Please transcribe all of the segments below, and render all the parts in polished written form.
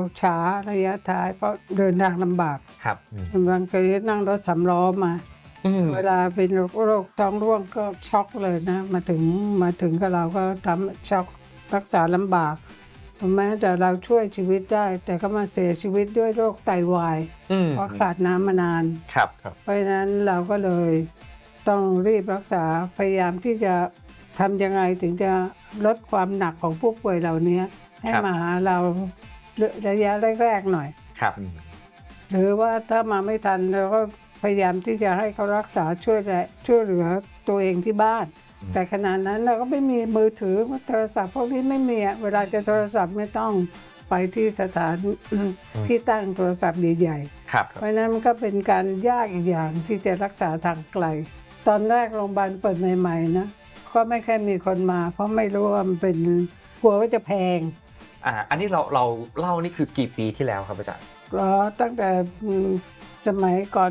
ช้าระยะท้ายเพราะเดินทางลำบากครับบางทีนั่งรถสำล้อมาเวลาเป็นโรคท้องร่วงก็ช็อกเลยนะมาถึงกับเราก็ทำช็อกรักษาลำบากแม้แต่เราช่วยชีวิตได้แต่ก็มาเสียชีวิตด้วยโรคไตวายเพราะขาดน้ำมานานเพราะฉะนั้นเราก็เลยต้องรีบรักษาพยายามที่จะทำยังไงถึงจะลดความหนักของผู้ป่วยเหล่านี้ให้มาหาเราระยะแรกๆหน่อยหรือว่าถ้ามาไม่ทันเราก็พยายามที่จะให้เขารักษาช่วยเหลือตัวเองที่บ้านแต่ขณะนั้นเราก็ไม่มีมือถือโทรศัพท์พวกนี้ไม่มีเวลาจะโทรศัพท์ไม่ต้องไปที่สถานที่ตั้งโทรศัพท์ใหญ่ๆเพราะฉะนั้นมันก็เป็นการยากอีกอย่างที่จะรักษาทางไกลตอนแรกโรงพยาบาลเปิดใหม่ๆนะก็ไม่แค่มีคนมาเพราะไม่รู้ว่ามันเป็นกลัวว่าจะแพงอันนี้เราเล่านี่คือกี่ปีที่แล้วครับอาจารย์ตั้งแต่สมัยก่อน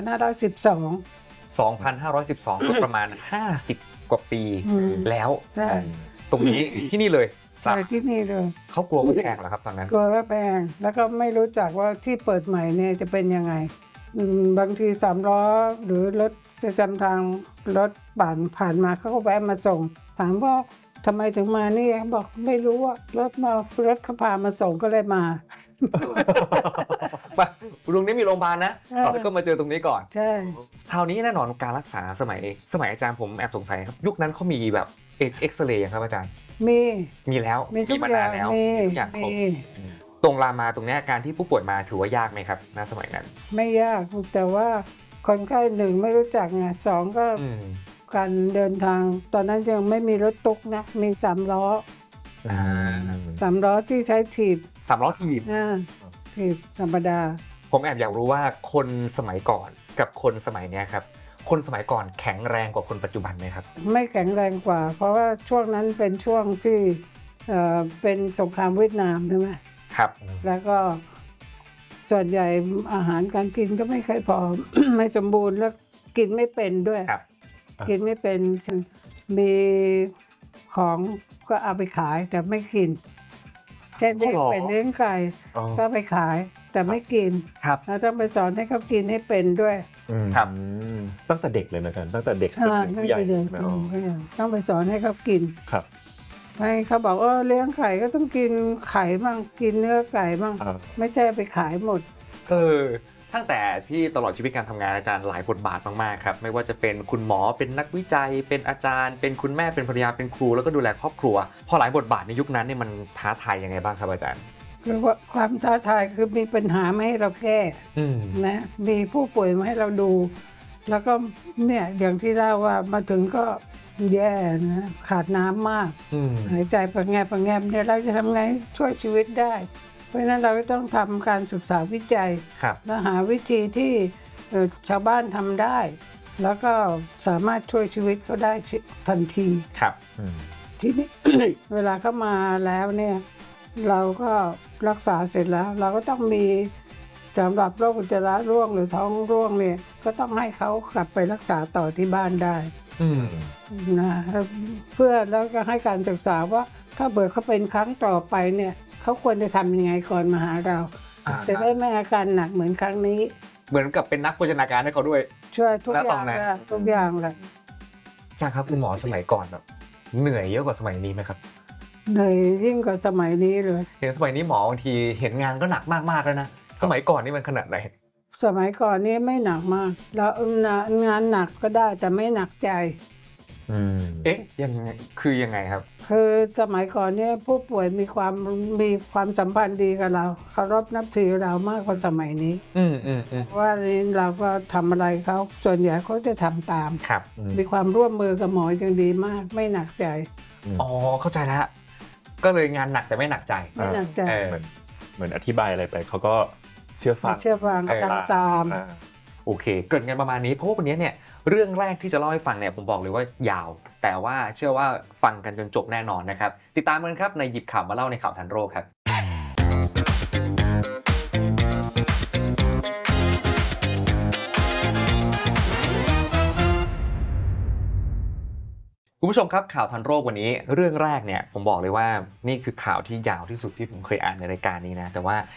2512ก็ประมาณ50กว่าปีแล้วใช่ตรงนี้ที่นี่เลยใช่ที่นี่เลยเขากลัวว่าแพงเหรอครับตอนนั้นกลัวว่าแพงแล้วก็ไม่รู้จักว่าที่เปิดใหม่เนี่ยจะเป็นยังไงบางที3ล้อหรือรถประจำทางรถผ่านมาเขาก็แวะมาส่งถามว่าทำไมถึงมานี่บอกไม่รู้ว่ารถเขาพามาส่งก็เลยมาตรงนี้มีโรงพยาบาลนะแล้วก็มาเจอตรงนี้ก่อนใช่คราวนี้แน่นอนการรักษาสมัยอาจารย์ผมแอบสงสัยครับยุคนั้นเขามีแบบเอ็กซเรย์ครับอาจารย์มีแล้วมีมานานแล้วทุกอย่างครบตรงรามาตรงนี้การที่ผู้ป่วยมาถือว่ายากไหมครับณสมัยนั้นไม่ยากแต่ว่าคนไข้หนึ่งไม่รู้จักไงสองก็การเดินทางตอนนั้นยังไม่มีรถตุ๊กนะมี3 ล้อ3 ล้อที่ใช้ถีบ 3 ล้อถีบธรรมดาผมแอบอยากรู้ว่าคนสมัยก่อนกับคนสมัยนี้ครับคนสมัยก่อนแข็งแรงกว่าคนปัจจุบันไหมครับไม่แข็งแรงกว่าเพราะว่าช่วงนั้นเป็นช่วงที่เป็นสงครามเวียดนามใช่ไหมครับแล้วก็ส่วนใหญ่อาหารการกินก็ไม่ค่อยพอ ไม่สมบูรณ์แล้วกินไม่เป็นด้วยกินไม่เป็นมีของก็เอาไปขายแต่ไม่กินเช่นเลี้ยงเป็ดเลี้ยงไก่ก็ไปขายแต่ไม่กินเราต้องไปสอนให้เขากินให้เป็นด้วยตั้งแต่เด็กเลยนะกันตั้งแต่เด็กเป็นผู้ใหญ่ต้องไปสอนให้เขากินครับให้เขาบอกเลี้ยงไก่ก็ต้องกินไข่บ้างกินเนื้อไก่บ้างไม่ใช่ไปขายหมดตั้งแต่ที่ตลอดชีวิตการทำงานอาจารย์หลายบทบาทมากๆครับไม่ว่าจะเป็นคุณหมอเป็นนักวิจัยเป็นอาจารย์เป็นคุณแม่เป็นภรรยาเป็นครูแล้วก็ดูแลครอบครัวพอหลายบทบาทในยุคนั้นเนี่ยมันท้าทายยังไงบ้างครับอาจารย์คือว่าความท้าทายคือมีปัญหามาให้เราแก้นะมีผู้ป่วยมาให้เราดูแล้วก็เนี่ยอย่างที่เล่าว่ามาถึงก็แย่นะขาดน้ำมากหายใจประแงบเนี่ยเราจะทำไงช่วยชีวิตได้เพราะฉะนั้นเราก็ต้องทำการศึกษาวิจัยและหาวิธีที่ชาวบ้านทำได้แล้วก็สามารถช่วยชีวิตเขาได้ทันทีทีนี้ เวลาเขามาแล้วเนี่ยเราก็รักษาเสร็จแล้วเราก็ต้องมีสำหรับโรคอุจจาระร่วงหรือท้องร่วงเนี่ยก็ต้องให้เขากลับไปรักษาต่อที่บ้านได้นะเพื่อแล้วก็ให้การศึกษาว่าถ้าเบิดเขาเป็นครั้งต่อไปเนี่ยเขาควรจะทำยังไงก่อนมาหาเราจะได้ไม่อาการหนักเหมือนครั้งนี้เหมือนกับเป็นนักโภชนาการให้เขาด้วยช่วยทุกอย่างเลยจ้าครับคุณหมอสมัยก่อนแบบเหนื่อยเยอะกว่าสมัยนี้ไหมครับเหนื่อยยิ่งกว่าสมัยนี้เลยเห็นสมัยนี้หมอบางทีเห็นงานก็หนักมากๆแล้วนะสมัยก่อนนี่มันขนาดไหนสมัยก่อนนี่ไม่หนักมากแล้วงานหนักก็ได้แต่ไม่หนักใจยังไงคือยังไงครับคือสมัยก่อนเนี่ยผู้ป่วยมีความสัมพันธ์ดีกับเราเคารพนับถือเรามากกว่าสมัยนี้ว่าเราก็ทำอะไรเขาส่วนใหญ่เขาจะทำตามมีความร่วมมือกับหมออย่างดีมากไม่หนักใจเข้าใจแล้วก็เลยงานหนักแต่ไม่หนักใจเหมือนอธิบายอะไรไปเขาก็เชื่อฟังตามโอเคเกิดกันประมาณนี้เพราะว่าวันนี้เนี่ยเรื่องแรกที่จะเล่าให้ฟังเนี่ยผมบอกเลยว่ายาวแต่ว่าเชื่อว่าฟังกันจนจบแน่นอนนะครับติดตามกันครับในหยิบข่าวมาเล่าในข่าวทันโรคครับคุณผู้ชมครับข่าวทันโรควันนี้เรื่องแรกเนี่ยผมบอกเลยว่านี่คือข่าวที่ยาวที่สุดที่ผมเคยอ่านในรายการนี้นะแต่ว่า